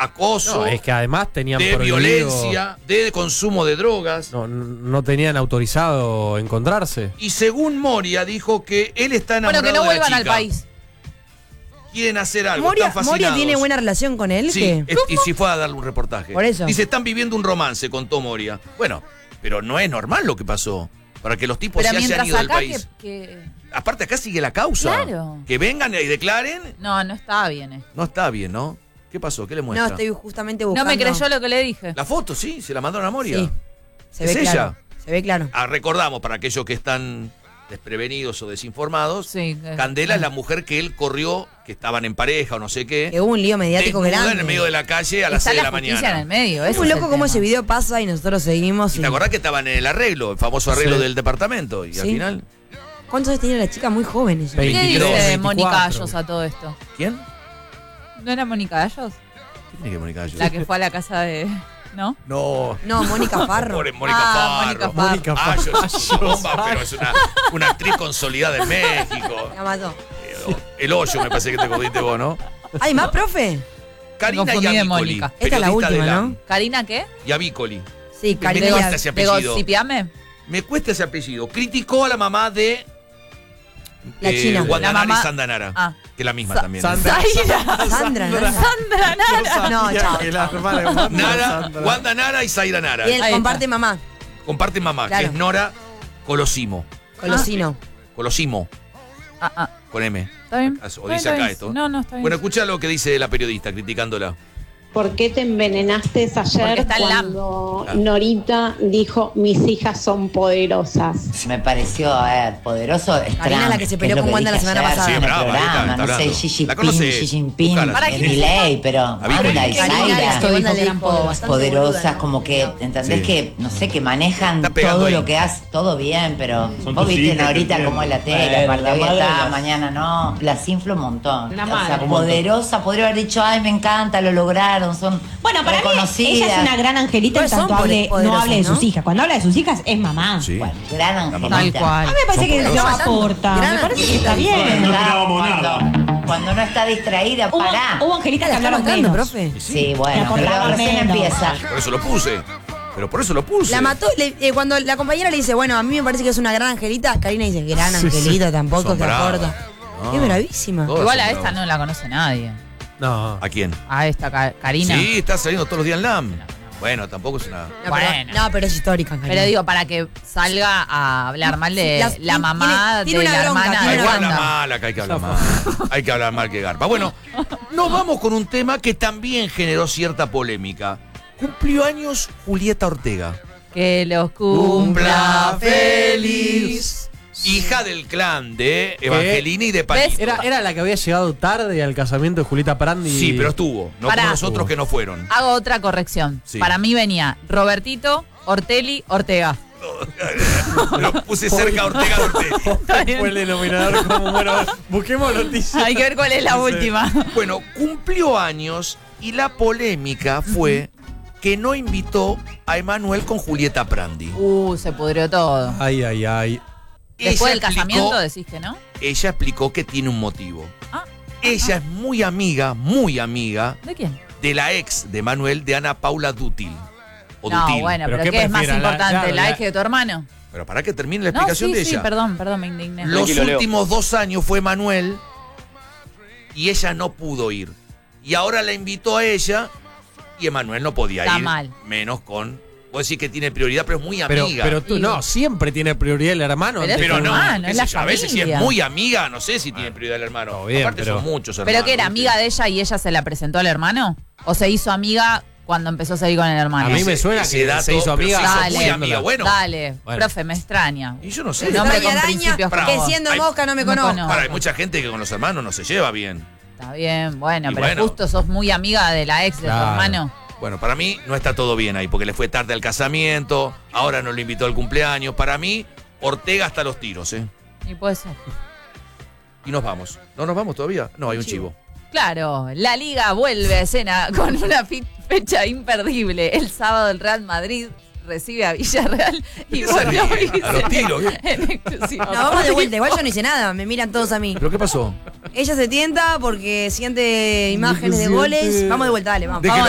acoso, No, es que además tenían de prohibido, violencia, de consumo de drogas. no tenían autorizado encontrarse. Y según Moria dijo que él está enamorado Bueno, que no de la vuelvan al chica. país. Quieren hacer algo, Moria están fascinados. tiene buena relación con él. Sí, ¿Qué? y si fue a darle un reportaje. Por eso. Dice, están viviendo un romance, contó Moria. Bueno, pero no es normal lo que pasó. Para que los tipos Pero se hayan mientras ido del acá país. Aparte acá sigue la causa. Claro. Que vengan y declaren. No está bien. No está bien, ¿no? ¿Qué pasó? ¿Qué le muestra? No, estoy justamente buscando. No me creyó lo que le dije. La foto, sí, se la mandaron a Moria. Sí. Se ¿Es ve ella? claro. Se ve claro. Recordamos, para aquellos que están desprevenidos o desinformados, Sí, Candela es la mujer que él corrió, que estaban en pareja o no sé qué. Que hubo un lío mediático desnuda grande. en el medio de la calle a las Está 6 de la la justicia mañana. en el medio. Es muy loco cómo ese video pasa y nosotros seguimos. ¿Y te acordás que estaban en el arreglo, el famoso arreglo Sí. del departamento? Y al Sí. final. ¿Cuántos años tenía la chica? Muy joven ella. ¿Qué 23, dice 24. Mónica Ayos a todo esto? ¿Quién? ¿No era Mónica Ayos? ¿Qué tiene que Mónica Ayos? La que fue a la casa de... ¿No? No. No, Mónica Farro. Pobre Mónica Farro. Mónica Farro. Ayos es una bomba, pero es una actriz consolidada en México. La mató. El hoyo me parece que te acordiste vos, ¿no? ¿Hay más, profe? Karina confundí de Yavicoli, Mónica. Esta es la periodista última, de ¿no? LAM. ¿Karina qué? Yavicoli. Sí, Me Karina. cuesta ese ¿De apellido. Gossipiame? Me cuesta ese apellido. Criticó a la mamá de La china. Wanda La Nara y mamá- Sandra Nara. Ah. Que es la misma también. Sandra. Sandra, ¿no? Sandra Nara. No, chao. Que la hermana de Wanda, Nara, Sandra. Wanda Nara y Zaira Nara. Y él Ahí comparte está. mamá. Comparten mamá, Claro. que es Nora Colosimo. Colosino. Colosimo, Ah, con M. ¿está bien? O dice acá esto. No, está bien. Bueno, escucha lo que dice la periodista criticándola. ¿Por qué te envenenaste Porque ayer está en LAM. cuando Norita dijo mis hijas son poderosas? Me pareció, poderoso. Karina es la que se peleó con Wanda la semana pasada. Sí, En el brava, ahí programa, está no sé, hablando. Xi La Jinping, conoces, Xi Jinping, búscala. ¿Para qué? Milei, pero Wanda Wanda y y Karina Zaira. esto dijo que eran bastante Poderosas, boludas, ¿no? como que, ¿entendés? Sí. Que, no sé, que manejan Está pegando todo ahí. lo que hace, todo bien, pero Son vos tus viste hijas, ahorita te cómo es la entiendo. tele, aparte La hoy madre está, las- mañana no, las infla un montón. La O sea, madre. poderosa, podría haber dicho, ay, me encanta, lo lograron, son Bueno, para mí reconocidas. ella es una gran angelita en Pues son tanto no poderosas, hable de ¿no? sus hijas. Cuando habla de sus hijas es mamá. Sí. Bueno, gran mamá. angelita. Tal cual. A mí me parece que Son lo poderosas. aporta. Gran Me parece que angelita. está bien. No esperábamos Cuando- nada. Cuando no está distraída, pará. Hubo angelitas que ¿La está hablaron matando, menos. profe? Sí, bueno, Me pero acordaba recién menos. empieza. Por eso lo puse. Pero por eso lo puse. La mató. Cuando la compañera le dice, bueno, a mí me parece que es una gran angelita, Karina dice, gran angelita, tampoco Son que bravas. aporta. No. Es bravísima. Todas Igual son a esta bravas. no la conoce nadie. No. ¿A quién? A esta Karina. Sí, está saliendo todos los días en LAM. Bueno, tampoco es una... No, Bueno. pero es histórica, Karina. Pero digo, para que salga a hablar mal de Las- la mamá tiene de una la bronca, hermana tiene de Hay que una hablar Wanda. mal, acá hay que hablar mal. Hay que hablar mal que garpa. Bueno, nos vamos con un tema que también generó cierta polémica. Cumplió años Julieta Ortega. Que los cumpla feliz. Hija del clan de Evangelina y de Palito. Era la que había llegado tarde al casamiento de Julieta Prandi. Sí, pero estuvo. No Pará. como nosotros que no fueron. Hago otra corrección. Sí. Para mí venía Robertito, Ortelli, Ortega. Lo puse cerca a Ortega de Ortega. Fue el denominador como, bueno, busquemos noticias. Hay que ver cuál es la última. Bueno, cumplió años y la polémica fue que no invitó a Emanuel con Julieta Prandi. Se pudrió todo. Ay, ay, ay. Después del Ella explicó- casamiento decís que no. Ella explicó que tiene un motivo. Ah, Ella es muy amiga ¿de quién? de la ex de Manuel, de Ana Paula Dútil. O No, Dútil. bueno, ¿Pero pero qué ¿qué es más prefiere? importante? ¿La La- ex de tu hermano? Pero para que termine la No, explicación sí, de sí, ella. perdón, me indigné. Los Tranquilo, Leo. últimos 2 años fue Manuel y ella no pudo ir. Y ahora la invitó a ella y Emanuel no podía Está ir. mal. Menos con... Vos decís que tiene prioridad, pero es muy Pero, amiga. pero tú, no, siempre tiene prioridad el hermano. Pero antes Pero que no, uno. hermano, qué es sé la yo, a veces si es familia. muy amiga, no sé si tiene prioridad el hermano. Todo bien, Aparte pero- son muchos hermanos. ¿Pero que era ¿viste? amiga de ella y ella se la presentó al hermano? ¿O se hizo amiga cuando empezó a salir con el hermano? A mí me suena Ese que dato, se hizo pero amiga. se hizo Dale. muy amiga. Bueno, Dale, Bueno. profe, me extraña. y yo no sé. Un hombre Extraña con araña, principios Bravo. que como vos. siendo Hay- mosca no me no conozco. conozco. Para, hay mucha gente que con los hermanos no se lleva bien. Está bien, bueno, Y pero bueno. justo sos muy amiga de la ex de tu Claro. hermano. Bueno, para mí no está todo bien ahí, porque le fue tarde al casamiento, ahora no lo invitó al cumpleaños. Para mí, Ortega hasta los tiros, ¿eh? Y puede ser. Y nos vamos. ¿No nos vamos todavía? No, hay un chivo. Claro, la Liga vuelve a escena con una fecha imperdible. El sábado el Real Madrid recibe a Villarreal y ¿Qué salía? Bono dice A los tiros, ¿qué? en exclusiva. No, vamos de vuelta. Igual yo no hice nada. Me miran todos a mí. ¿Pero qué pasó? Ella se tienta porque siente imágenes de goles. Vamos de vuelta, dale, vamos. Déjenlo